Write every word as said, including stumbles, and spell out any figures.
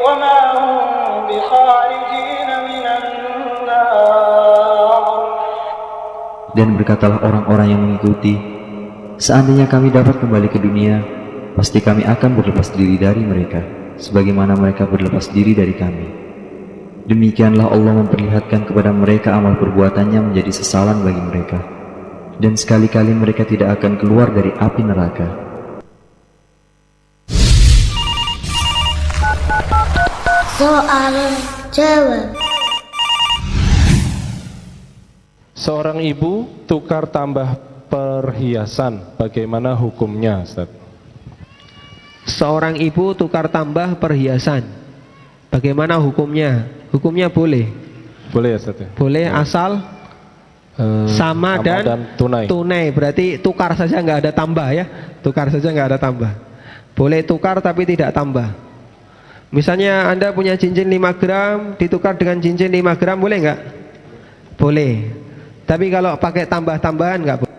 وما هم بخارجين من النار. Dan berkatalah orang-orang yang mengikuti, seandainya kami dapat kembali ke dunia, pasti kami akan berlepas diri dari mereka, sebagaimana mereka berlepas diri dari kami. Demikianlah Allah memperlihatkan kepada mereka amal perbuatannya menjadi sesalan bagi mereka, dan sekali-kali mereka tidak akan keluar dari api neraka. Soal jawab. Seorang ibu tukar tambah perhiasan, bagaimana hukumnya, Ustaz? Seorang ibu tukar tambah perhiasan, bagaimana hukumnya? Hukumnya boleh. Boleh ya, Ustaz? Ya? Boleh asal eh, sama dan, dan tunai. Tunai berarti tukar saja, nggak ada tambah ya. Tukar saja nggak ada tambah. Boleh tukar tapi tidak tambah. Misalnya Anda punya cincin lima gram ditukar dengan cincin lima gram, boleh nggak? Boleh. Tapi kalau pakai tambah-tambahan nggak boleh.